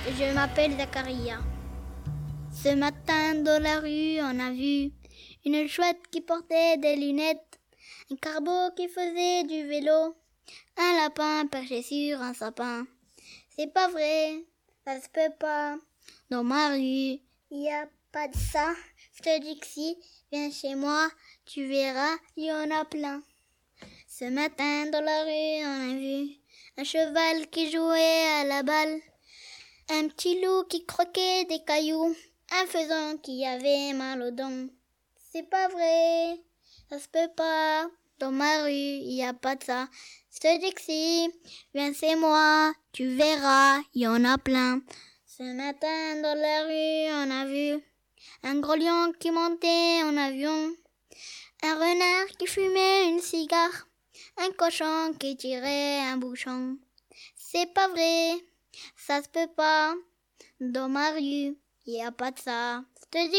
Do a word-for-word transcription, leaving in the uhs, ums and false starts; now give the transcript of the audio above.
Je m'appelle Zacharia. Ce matin dans la rue, on a vu une chouette qui portait des lunettes, un corbeau qui faisait du vélo, un lapin perché sur un sapin. C'est pas vrai, ça se peut pas. Dans ma rue, y a pas de ça. Je te dis que si, viens chez moi, tu verras, y en a plein. Ce matin dans la rue, on a vu un cheval qui jouait à la balle, un petit loup qui croquait des cailloux, un faisan qui avait mal aux dents. C'est pas vrai, ça se peut pas. Dans ma rue, y a pas de ça. Je te dis que si, viens c'est moi, tu verras, y en a plein. Ce matin dans la rue, on a vu un gros lion qui montait en avion, un renard qui fumait une cigare, un cochon qui tirait un bouchon. C'est pas vrai, ça se peut pas. Dans ma rue, y a pas de ça. Je te dis